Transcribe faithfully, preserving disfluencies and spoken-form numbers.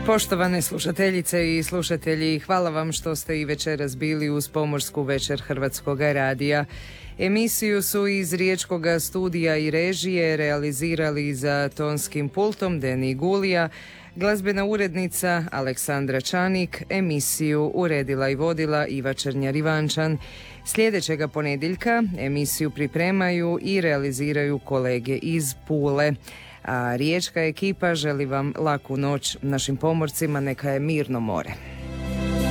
Poštovane slušateljice i slušatelji, hvala vam što ste i večeras bili uz Pomorsku večer Hrvatskog radija. Emisiju su iz Riječkog studija i režije realizirali za tonskim pultom Deni Gulija, glazbena urednica Aleksandra Čanik, emisiju uredila i vodila Iva Černjar-Ivančan. Sljedećega ponedjeljka emisiju pripremaju i realiziraju kolege iz Pule. A riječka ekipa želi vam laku noć, našim pomorcima neka je mirno more.